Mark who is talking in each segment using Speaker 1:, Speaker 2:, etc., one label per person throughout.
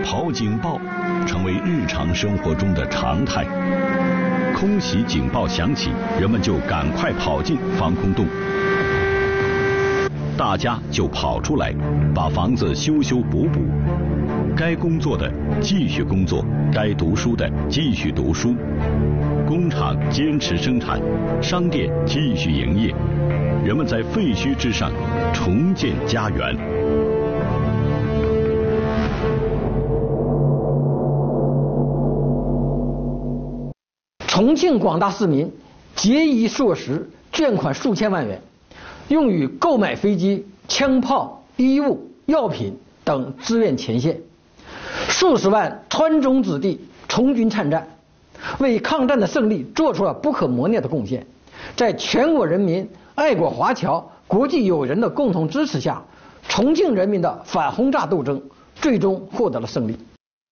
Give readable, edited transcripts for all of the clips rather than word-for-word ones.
Speaker 1: 跑警报成为日常生活中的常态。空袭警报响起，人们就赶快跑进防空洞，大家就跑出来，把房子修修补补。该工作的继续工作，该读书的继续读书。工厂坚持生产，商店继续营业。人们在废墟之上重建家园。
Speaker 2: 重庆广大市民节衣缩食，捐款数千万元，用于购买飞机、枪炮、衣物、药品等支援前线。数十万川中子弟从军参战，为抗战的胜利做出了不可磨灭的贡献。在全国人民、爱国华侨、国际友人的共同支持下，重庆人民的反轰炸斗争最终获得了胜利。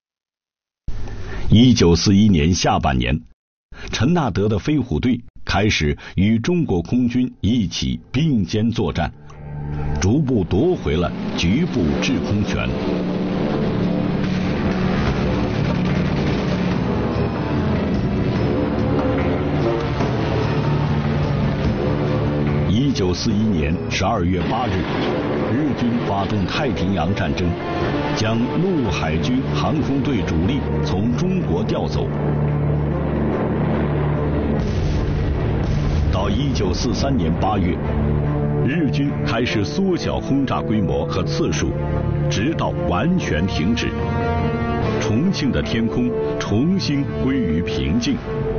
Speaker 1: 1941年下半年，陈纳德的飞虎队开始与中国空军一起并肩作战，逐步夺回了局部制空权。1941年12月8日，日军发动太平洋战争，将陆海军航空队主力从中国调走。到1943年8月，日军开始缩小轰炸规模和次数，直到完全停止。重庆的天空重新归于平静。